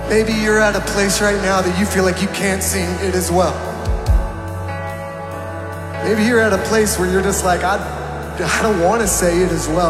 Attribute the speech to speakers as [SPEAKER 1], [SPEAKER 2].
[SPEAKER 1] Maybe you're at a place right now that you feel like you can't sing it as well. Maybe you're at a place where you're just like, I don't want to say it as well.